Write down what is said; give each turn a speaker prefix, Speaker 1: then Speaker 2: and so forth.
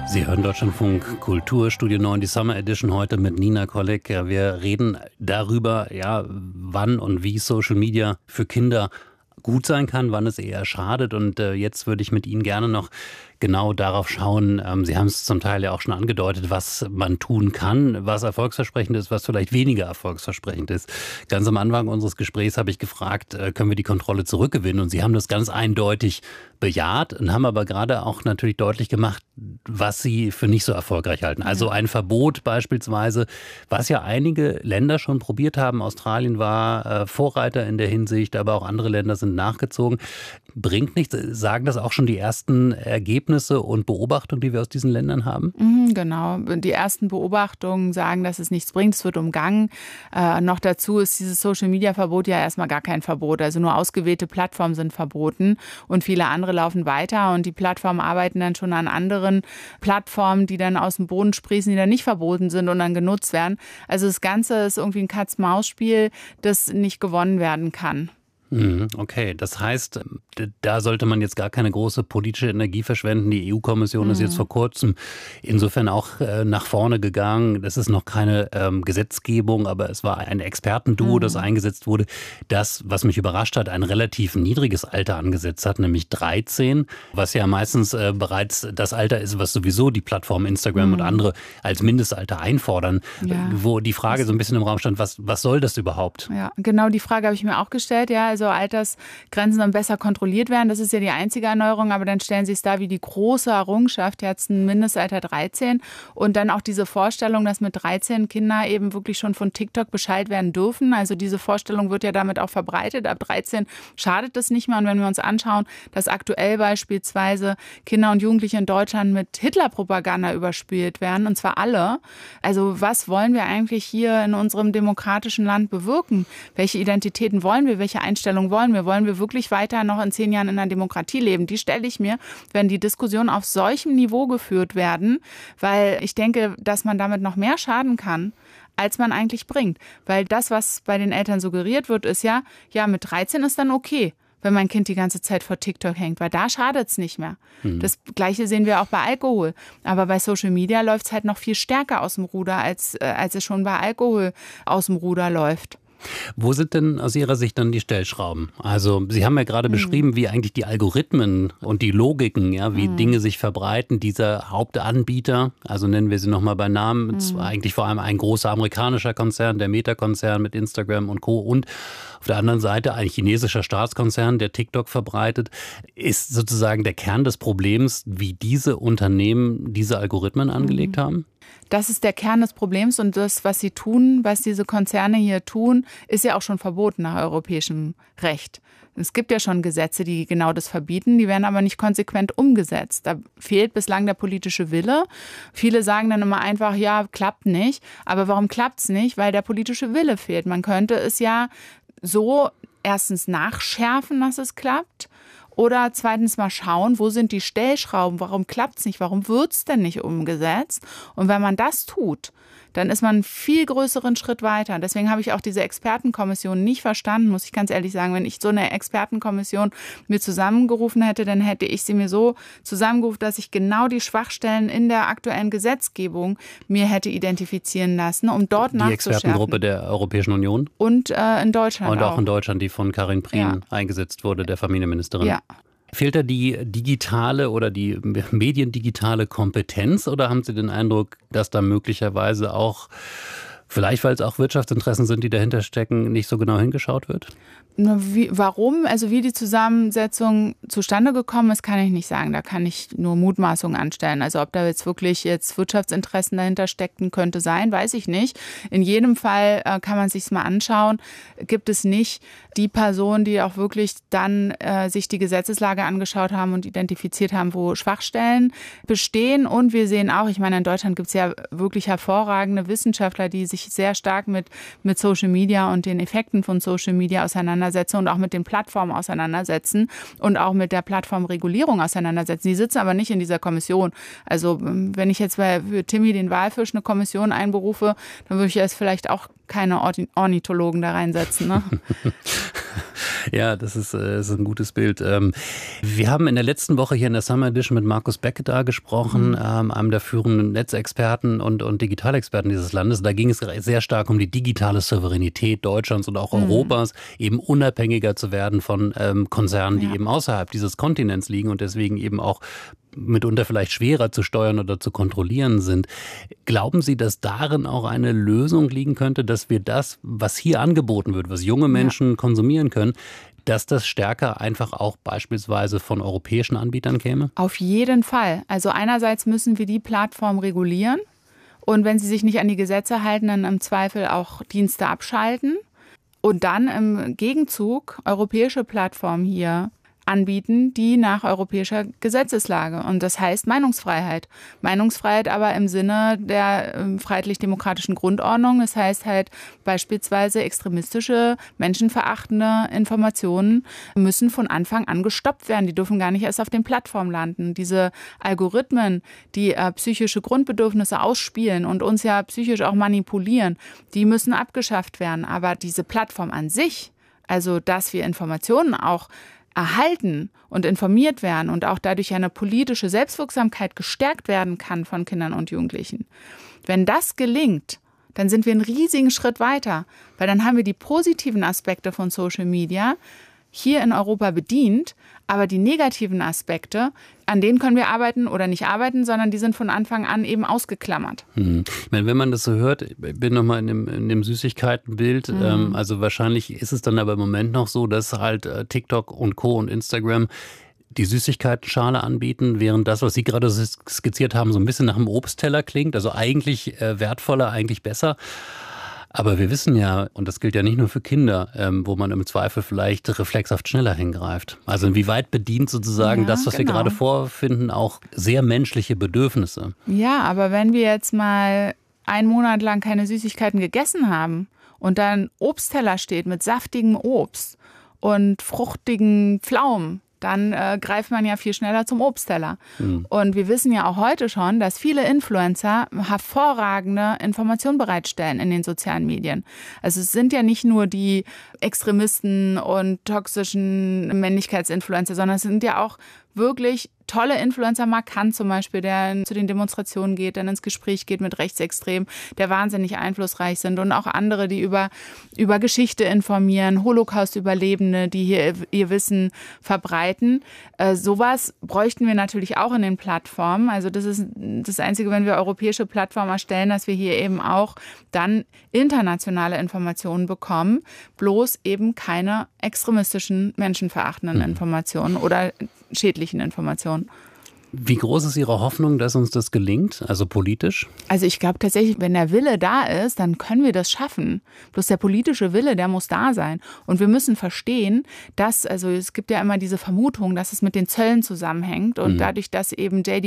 Speaker 1: Sie hören Deutschlandfunk Kultur, Studio 9, die Summer Edition heute mit Nina Kolleg. Wir reden darüber, ja, wann und wie Social Media für Kinder gut sein kann, wann es eher schadet. Und jetzt würde ich mit Ihnen gerne noch genau darauf schauen. Sie haben es zum Teil ja auch schon angedeutet, was man tun kann, was erfolgsversprechend ist, was vielleicht weniger erfolgsversprechend ist. Ganz am Anfang unseres Gesprächs habe ich gefragt, können wir die Kontrolle zurückgewinnen? Und Sie haben das ganz eindeutig bejaht und haben aber gerade auch natürlich deutlich gemacht, was Sie für nicht so erfolgreich halten. Also ein Verbot beispielsweise, was ja einige Länder schon probiert haben. Australien war Vorreiter in der Hinsicht, aber auch andere Länder sind nachgezogen. Bringt nichts. Sagen das auch schon die ersten Ergebnisse und Beobachtungen, die wir aus diesen Ländern haben?
Speaker 2: Genau. Die ersten Beobachtungen sagen, dass es nichts bringt. Es wird umgangen. Noch dazu ist dieses Social-Media-Verbot ja erstmal gar kein Verbot. Also nur ausgewählte Plattformen sind verboten und viele andere laufen weiter. Und die Plattformen arbeiten dann schon an anderen Plattformen, die dann aus dem Boden sprießen, die dann nicht verboten sind und dann genutzt werden. Also das Ganze ist irgendwie ein Katz-Maus-Spiel, das nicht gewonnen werden kann.
Speaker 1: Okay, das heißt, da sollte man jetzt gar keine große politische Energie verschwenden. Die EU-Kommission ist jetzt vor kurzem insofern auch nach vorne gegangen. Das ist noch keine Gesetzgebung, aber es war ein Expertenduo, das eingesetzt wurde, das, was mich überrascht hat, ein relativ niedriges Alter angesetzt hat, nämlich 13, was ja meistens bereits das Alter ist, was sowieso die Plattform Instagram und andere als Mindestalter einfordern. Ja. Wo die Frage so ein bisschen im Raum stand, was soll das überhaupt?
Speaker 2: Ja, genau die Frage habe ich mir auch gestellt, ja. Also Altersgrenzen dann besser kontrolliert werden. Das ist ja die einzige Erneuerung, aber dann stellen Sie es da wie die große Errungenschaft, jetzt ein Mindestalter 13 und dann auch diese Vorstellung, dass mit 13 Kinder eben wirklich schon von TikTok Bescheid werden dürfen. Also diese Vorstellung wird ja damit auch verbreitet. Ab 13 schadet das nicht mehr. Und wenn wir uns anschauen, dass aktuell beispielsweise Kinder und Jugendliche in Deutschland mit Hitler-Propaganda überspült werden, und zwar alle. Also was wollen wir eigentlich hier in unserem demokratischen Land bewirken? Welche Identitäten wollen wir? Welche Einstellungen wollen wir? Wollen wir wirklich weiter noch in 10 Jahren in einer Demokratie leben? Die stelle ich mir, wenn die Diskussionen auf solchem Niveau geführt werden, weil ich denke, dass man damit noch mehr schaden kann, als man eigentlich bringt. Weil das, was bei den Eltern suggeriert wird, ist ja, mit 13 ist dann okay, wenn mein Kind die ganze Zeit vor TikTok hängt, weil da schadet es nicht mehr. Das Gleiche sehen wir auch bei Alkohol. Aber bei Social Media läuft es halt noch viel stärker aus dem Ruder, als es schon bei Alkohol aus dem Ruder läuft.
Speaker 1: Wo sind denn aus Ihrer Sicht dann die Stellschrauben? Also Sie haben ja gerade beschrieben, wie eigentlich die Algorithmen und die Logiken, ja, wie Dinge sich verbreiten. Dieser Hauptanbieter, also nennen wir sie nochmal bei Namen, ist eigentlich vor allem ein großer amerikanischer Konzern, der Meta-Konzern mit Instagram und Co. Und auf der anderen Seite ein chinesischer Staatskonzern, der TikTok verbreitet, ist sozusagen der Kern des Problems, wie diese Unternehmen diese Algorithmen angelegt haben?
Speaker 2: Das ist der Kern des Problems und das, was sie tun, was diese Konzerne hier tun, ist ja auch schon verboten nach europäischem Recht. Es gibt ja schon Gesetze, die genau das verbieten, die werden aber nicht konsequent umgesetzt. Da fehlt bislang der politische Wille. Viele sagen dann immer einfach, ja, klappt nicht. Aber warum klappt es nicht? Weil der politische Wille fehlt. Man könnte es ja so erstens nachschärfen, dass es klappt. Oder zweitens mal schauen, wo sind die Stellschrauben, warum klappt es nicht, warum wird es denn nicht umgesetzt? Und wenn man das tut, dann ist man einen viel größeren Schritt weiter. Deswegen habe ich auch diese Expertenkommission nicht verstanden, muss ich ganz ehrlich sagen. Wenn ich so eine Expertenkommission mir zusammengerufen hätte, dann hätte ich sie mir so zusammengerufen, dass ich genau die Schwachstellen in der aktuellen Gesetzgebung mir hätte identifizieren lassen, um dort nachzuschärfen.
Speaker 1: Die Expertengruppe der Europäischen Union?
Speaker 2: Und in Deutschland
Speaker 1: und auch in Deutschland, die von Karin Prien eingesetzt wurde, der Familienministerin.
Speaker 2: Ja.
Speaker 1: Fehlt da die digitale oder die mediendigitale Kompetenz oder haben Sie den Eindruck, dass da möglicherweise auch, vielleicht weil es auch Wirtschaftsinteressen sind, die dahinter stecken, nicht so genau hingeschaut wird?
Speaker 2: Warum? Also wie die Zusammensetzung zustande gekommen ist, kann ich nicht sagen. Da kann ich nur Mutmaßungen anstellen. Also ob da jetzt wirklich Wirtschaftsinteressen dahinter steckten, könnte sein, weiß ich nicht. In jedem Fall kann man sich's mal anschauen. Gibt es nicht die Personen, die auch wirklich dann sich die Gesetzeslage angeschaut haben und identifiziert haben, wo Schwachstellen bestehen. Und wir sehen auch, ich meine, in Deutschland gibt es ja wirklich hervorragende Wissenschaftler, die sich sehr stark mit Social Media und den Effekten von Social Media auseinandersetzen und auch mit den Plattformen auseinandersetzen und auch mit der Plattformregulierung auseinandersetzen. Die sitzen aber nicht in dieser Kommission. Also wenn ich jetzt für Timmy den Walfisch eine Kommission einberufe, dann würde ich jetzt vielleicht auch keine Ornithologen da reinsetzen. Ne?
Speaker 1: Ja, das ist ein gutes Bild. Wir haben in der letzten Woche hier in der Summer Edition mit Markus Becke da gesprochen, einem der führenden Netzexperten und Digitalexperten dieses Landes. Da ging es sehr stark um die digitale Souveränität Deutschlands und auch Europas, eben unabhängiger zu werden von Konzernen, die eben außerhalb dieses Kontinents liegen und deswegen eben auch mitunter vielleicht schwerer zu steuern oder zu kontrollieren sind. Glauben Sie, dass darin auch eine Lösung liegen könnte, dass wir das, was hier angeboten wird, was junge Menschen konsumieren können, dass das stärker einfach auch beispielsweise von europäischen Anbietern käme?
Speaker 2: Auf jeden Fall. Also einerseits müssen wir die Plattform regulieren und wenn sie sich nicht an die Gesetze halten, dann im Zweifel auch Dienste abschalten und dann im Gegenzug europäische Plattformen hier anbieten, die nach europäischer Gesetzeslage. Und das heißt Meinungsfreiheit. Meinungsfreiheit aber im Sinne der freiheitlich-demokratischen Grundordnung. Das heißt halt beispielsweise extremistische, menschenverachtende Informationen müssen von Anfang an gestoppt werden. Die dürfen gar nicht erst auf den Plattformen landen. Diese Algorithmen, die psychische Grundbedürfnisse ausspielen und uns ja psychisch auch manipulieren, die müssen abgeschafft werden. Aber diese Plattform an sich, also dass wir Informationen auch erhalten und informiert werden und auch dadurch eine politische Selbstwirksamkeit gestärkt werden kann von Kindern und Jugendlichen. Wenn das gelingt, dann sind wir einen riesigen Schritt weiter, weil dann haben wir die positiven Aspekte von Social Media hier in Europa bedient, aber die negativen Aspekte, an denen können wir arbeiten oder nicht arbeiten, sondern die sind von Anfang an eben ausgeklammert.
Speaker 1: Ich meine, wenn man das so hört, ich bin nochmal in dem Süßigkeitenbild, also wahrscheinlich ist es dann aber im Moment noch so, dass halt TikTok und Co. und Instagram die Süßigkeitenschale anbieten, während das, was Sie gerade skizziert haben, so ein bisschen nach einem Obstteller klingt, also eigentlich wertvoller, eigentlich besser. Aber wir wissen ja, und das gilt ja nicht nur für Kinder, wo man im Zweifel vielleicht reflexhaft schneller hingreift. Also inwieweit bedient sozusagen das, was wir gerade vorfinden, auch sehr menschliche Bedürfnisse? Ja,
Speaker 2: aber wenn wir jetzt mal einen Monat lang keine Süßigkeiten gegessen haben und dann Obstteller steht mit saftigem Obst und fruchtigen Pflaumen, dann greift man ja viel schneller zum Obstteller. Und wir wissen ja auch heute schon, dass viele Influencer hervorragende Informationen bereitstellen in den sozialen Medien. Also es sind ja nicht nur die Extremisten und toxischen Männlichkeitsinfluencer, sondern es sind ja auch wirklich tolle Influencer, Mark Kant zum Beispiel, der zu den Demonstrationen geht, der ins Gespräch geht mit Rechtsextremen, der wahnsinnig einflussreich sind und auch andere, die über Geschichte informieren, Holocaust-Überlebende, die hier ihr Wissen verbreiten. Sowas bräuchten wir natürlich auch in den Plattformen. Also das ist das Einzige, wenn wir europäische Plattformen erstellen, dass wir hier eben auch dann internationale Informationen bekommen, bloß eben keine extremistischen, menschenverachtenden Informationen oder schädlichen Informationen.
Speaker 1: Wie groß ist Ihre Hoffnung, dass uns das gelingt, also politisch?
Speaker 2: Also ich glaube tatsächlich, wenn der Wille da ist, dann können wir das schaffen. Bloß der politische Wille, der muss da sein. Und wir müssen verstehen, dass, also es gibt ja immer diese Vermutung, dass es mit den Zöllen zusammenhängt und dadurch, dass eben JD